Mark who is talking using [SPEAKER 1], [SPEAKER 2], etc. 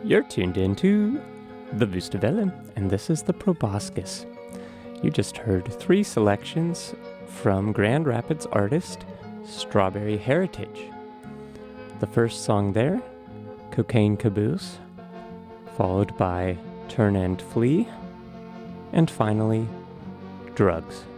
[SPEAKER 1] You're tuned into the Wusterwelle, and this is the Proboscis. You just heard 3 selections from Grand Rapids artist Strawberry Heritage. The first song there, Cocaine Caboose, followed by Turn and Flee, and finally, Drugs.